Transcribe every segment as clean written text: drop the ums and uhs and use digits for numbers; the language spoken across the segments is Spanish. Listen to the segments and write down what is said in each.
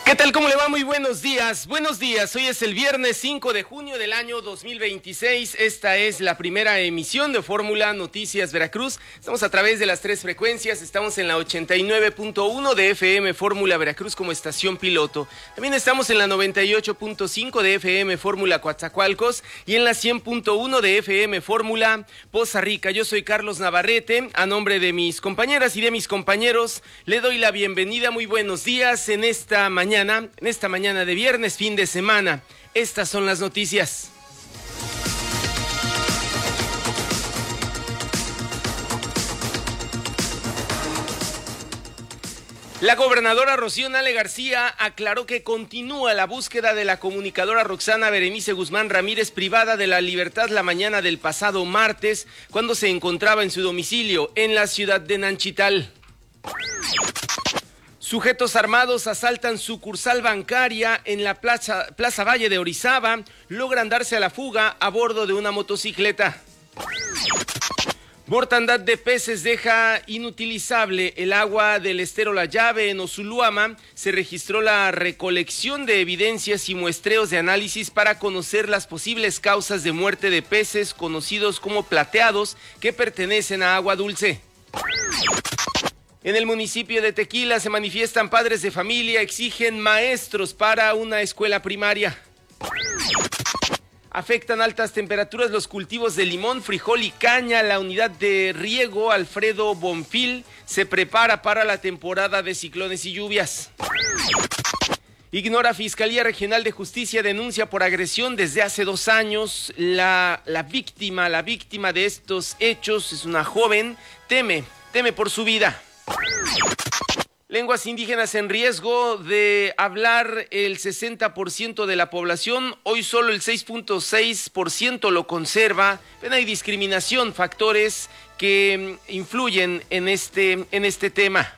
¿Qué tal? ¿Cómo le va? Muy buenos días. Buenos días. Hoy es el viernes 5 de junio del año 2026. Esta es la primera emisión de Fórmula Noticias Veracruz. Estamos a través de las tres frecuencias. Estamos en la 89.1 de FM Fórmula Veracruz como estación piloto. También estamos en la 98.5 de FM Fórmula Coatzacoalcos y en la 100.1 de FM Fórmula Poza Rica. Yo soy Carlos Navarrete. A nombre de mis compañeras y de mis compañeros, le doy la bienvenida. Muy buenos días en esta mañana de viernes, fin de semana. Estas son las noticias. La gobernadora Rocío Nale García aclaró que continúa la búsqueda de la comunicadora Roxana Berenice Guzmán Ramírez, privada de la libertad la mañana del pasado martes, cuando se encontraba en su domicilio en la ciudad de Nanchital. Sujetos armados asaltan sucursal bancaria en la Plaza Valle de Orizaba, logran darse a la fuga a bordo de una motocicleta. Mortandad de peces deja inutilizable el agua del estero La Llave en Osuluama. Se registró la recolección de evidencias y muestreos de análisis para conocer las posibles causas de muerte de peces conocidos como plateados que pertenecen a agua dulce. En el municipio de Tequila se manifiestan padres de familia, exigen maestros para una escuela primaria. Afectan altas temperaturas los cultivos de limón, frijol y caña. La unidad de riego Alfredo Bonfil se prepara para la temporada de ciclones y lluvias. Ignora Fiscalía Regional de Justicia denuncia por agresión desde hace 2 años. La víctima de estos hechos es una joven, teme por su vida. Lenguas indígenas en riesgo de hablar el 60% de la población, hoy solo el 6.6% lo conserva. Hay discriminación, factores que influyen en este tema.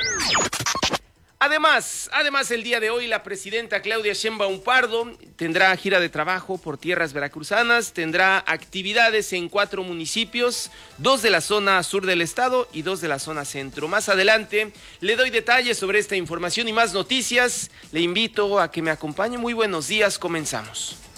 Además, el día de hoy la presidenta Claudia Sheinbaum Pardo tendrá gira de trabajo por tierras veracruzanas, tendrá actividades en 4 municipios, 2 de la zona sur del estado y 2 de la zona centro. Más adelante le doy detalles sobre esta información y más noticias. Le invito a que me acompañe. Muy buenos días, comenzamos.